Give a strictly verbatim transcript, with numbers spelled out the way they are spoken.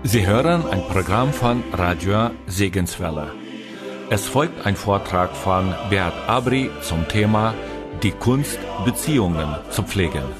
Sie hören ein Programm von Radio Segenswelle. Es folgt ein Vortrag von Beat Abri zum Thema Die Kunst, Beziehungen zu pflegen.